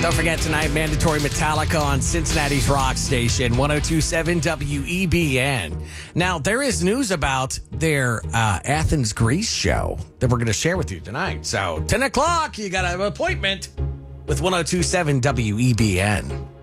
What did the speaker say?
Don't forget tonight, mandatory Metallica on Cincinnati's rock station, 102.7 WEBN. Now, there is news about their Athens, Greece show that we're going to share with you tonight. So, 10 o'clock, you got an appointment with 102.7 WEBN.